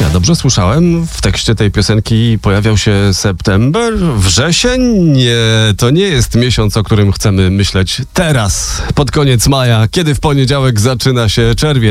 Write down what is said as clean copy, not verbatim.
Czy ja dobrze słyszałem? W tekście tej piosenki pojawiał się september? Wrzesień? Nie, to nie jest miesiąc, o którym chcemy myśleć teraz, pod koniec maja, kiedy w poniedziałek zaczyna się czerwiec.